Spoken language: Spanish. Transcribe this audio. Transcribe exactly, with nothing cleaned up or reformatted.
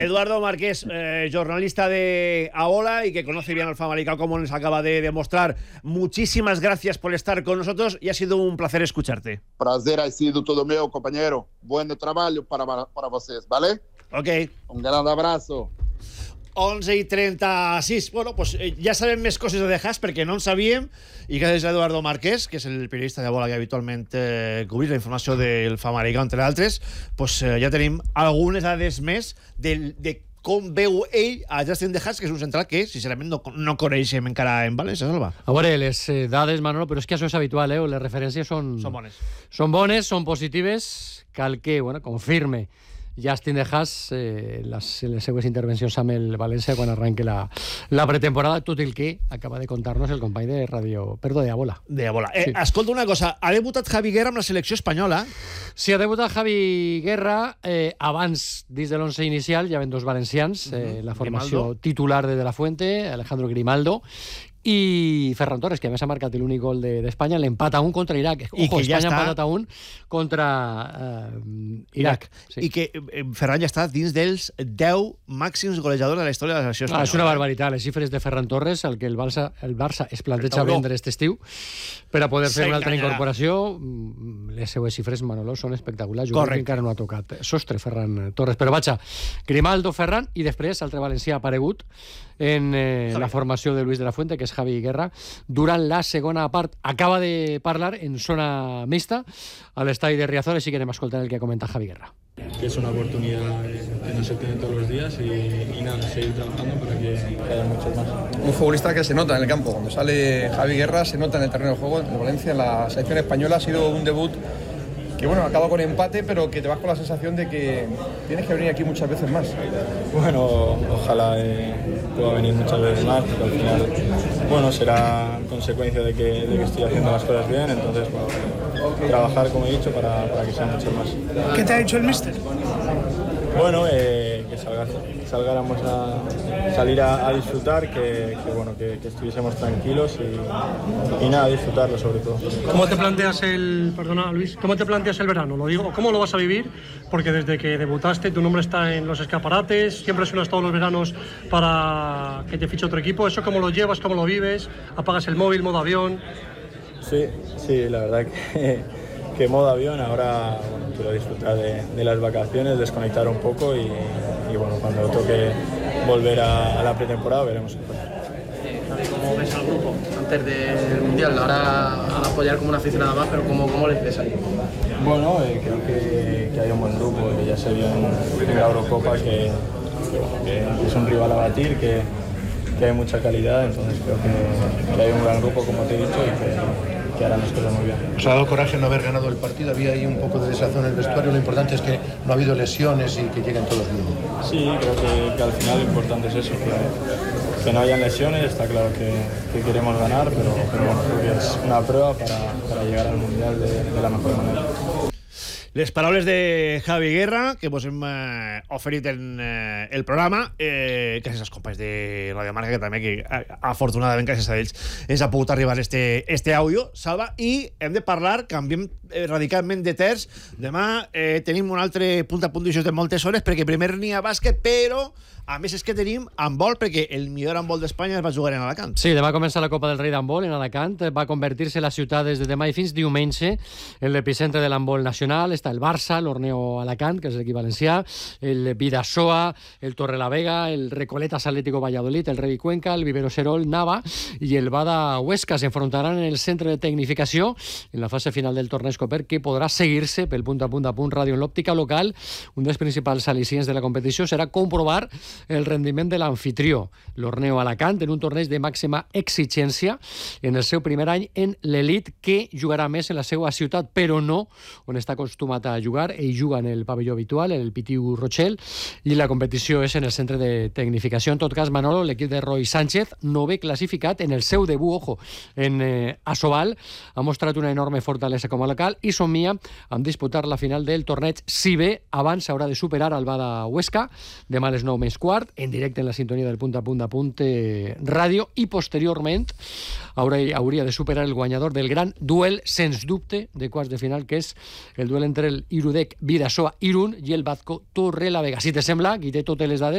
Eduardo Marqués, eh, jornalista de Abola y que conoce bien al Famalicão, como nos acaba de demostrar. Muchísimas gracias por estar con nosotros y ha sido un placer escucharte. Prazer ha sido todo mío, compañero. Buen trabajo para, para ustedes, ¿vale? Ok. Un gran abrazo. onze i trenta-sis. Bueno, pues eh, ja sabem més coses de The Haas perquè no en sabíem, i gràcies a Eduardo Marqués, que és el periodista de Bola que habitualment eh, cobrir la informació del Famalicão, entre altres, pues eh, ja tenim algunes dades més de, de com veu ell a Justin The Haas, que és un central que, sincerament, no, no coneixem encara en València, Salva. A veure, les eh, dades, Manolo, però és que això és habitual, eh? Les referències són... Són bones. Són bones, són positives, cal que, bueno, confirme Justin The Haas eh, les, les seues intervencions amb el València quan arranque la, la pretemporada, tot el que acaba de contar-nos el company de ràdio, perdó, de Abola. De Abola. Eh, Sí. Escolta una cosa, ha debutat Javi Guerra amb la selecció espanyola. Sí, ha debutat Javi Guerra eh, abans, dins de l'once inicial, ja ven dos valencians, eh, la formació Grimaldo. titular de De La Fuente, Alejandro Grimaldo, i Ferran Torres, que a més ha marcat l'únic gol de- d'Espanya, l'empat a un contra Iraq. I Ojo, que ja Espanya està- ha empatat a un contra eh, Iraq. Sí. I que eh, Ferran ja està dins dels deu màxims golejadors de la història de la selecció Ah, espanyola. és una barbaritat, les xifres de Ferran Torres, el que el Barça, el Barça es planteja tauró. vendre aquest estiu per a poder fer una altra S'enganyarà. incorporació. Mm, Les seues xifres, Manolo, són espectaculars. Jo crec Correcte. que encara no ha tocat sostre Ferran Torres. Però vaja, Grimaldo, Ferran, i després altre valencià aparegut en eh, la formació de Luis de la Fuente, que és Javi Guerra, durant la segona part. Acaba de parlar en zona mixta a l'estadi de Riazor, així que anem a escoltar el que comenta Javi Guerra. Que es una oportunidad que no se tiene todos los días y, y nada, seguir trabajando para que, que haya muchos más. Un futbolista que se nota en el campo. Cuando sale Javi Guerra se nota en el terreno de juego. En Valencia, en la selección española, ha sido un debut que bueno, acaba con empate, pero que te vas con la sensación de que tienes que venir aquí muchas veces más. Bueno, ojalá eh, pueda venir muchas veces más, porque al final, bueno, será consecuencia de que, de que estoy haciendo las cosas bien, entonces, bueno, trabajar, como he dicho, para, para que sean muchas más. ¿Qué te ha dicho el míster? Bueno, eh, que salga, salgáramos a salir a, a disfrutar, que, que, bueno, que, que estuviésemos tranquilos y, y nada, disfrutarlo sobre todo. ¿Cómo te planteas el, perdona Luis, cómo te planteas el verano? Lo digo, ¿cómo lo vas a vivir? Porque desde que debutaste tu nombre está en los escaparates, siempre suenas todos los veranos para que te fiche otro equipo. ¿Eso cómo lo llevas, cómo lo vives? ¿Apagas el móvil, modo avión? Sí, sí, la verdad que, que modo avión, ahora bueno, quiero disfrutar de, de las vacaciones, desconectar un poco y, y bueno, cuando toque volver a, a la pretemporada veremos qué pasa. ¿Cómo ves al grupo antes del Mundial? Ahora a apoyar como una aficionada más, pero ¿cómo, cómo les ves ahí? Bueno, eh, creo que, que hay un buen grupo, que ya se vio en, en la Eurocopa que, que, bueno, que es un rival a batir, que, que hay mucha calidad, entonces creo que, que hay un gran grupo, como te he dicho, y que, que harán las cosas muy bien. Os ha dado coraje no haber ganado el partido, había ahí un poco de desazón en el vestuario, lo importante es que no ha habido lesiones y que lleguen todos bien. Sí, creo que, que al final lo importante es eso, que, que no hayan lesiones, está claro que, que queremos ganar, pero, pero bueno, creo que es una prueba para, para llegar al Mundial de, de la mejor manera. Les paraules de Javi Guerra, que vos hem eh, oferit en eh, el programa, eh, gràcies als companys de Radio Marca, que també, que eh, afortunadament, gràcies a ells, ens ha pogut arribar este, este àudio, Salva, i hem de parlar, canviem eh, radicalment de terç. Demà eh, tenim un altre punt a punt de moltes hores, perquè primer n'hi ha bàsquet, però a més és que tenim handbol, perquè el millor handbol d'Espanya es va jugar en Alacant. Sí, demà comença la Copa del Rei d'handbol en Alacant. Va convertir-se la ciutat des de demà i fins diumenge en l'epicentre de l'handbol nacional. Està el Barça, l'Orneo Alacant, que és l'equip valencià, el Vidasoa, el Torrelavega, el Recoletas Atlético Valladolid, el Revi Cuenca, el Vivero Serol, Nava i el Bada Huesca s'enfrontaran en el centre de tecnificació en la fase final del torneig Copper, que podrà seguir-se pel punt a punt a punt ràdio en l'òptica local. Un dels principals al·licients de la competició serà comprovar el rendiment de l'anfitrió, l'Orneo Alacant, en un torneig de màxima exigència en el seu primer any en l'elit, que jugarà més en la seva ciutat, però no on està acostumat a jugar. Ell juga en el pavelló habitual, en el Pitiu Rochel, i la competició és en el centre de tecnificació. En tot cas, Manolo, l'equip de Roy Sánchez, no ve classificat en el seu debut, ojo, en eh, Asobal, ha mostrat una enorme fortalesa com a local i somia amb disputar la final del torneig. Si bé, abans s'haurà de superar el Bada Huesca, demà a les nou més quart, en directe en la sintonia del punt a punt a punt eh, ràdio, i posteriorment hauria, hauria de superar el guanyador del gran duel, sens dubte, de quarts de final, que és el duel entre el Irudec Vidasoa Irún i el Bazco Torrelavega. Si te sembla, aquí té totes les dades